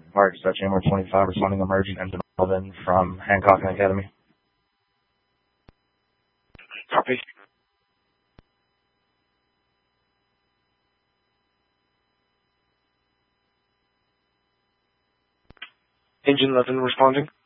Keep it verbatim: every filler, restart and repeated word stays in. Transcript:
Park, Star Chamber twenty-five, responding emergent engine eleven from Hancock and Academy. Copy. Engine eleven responding.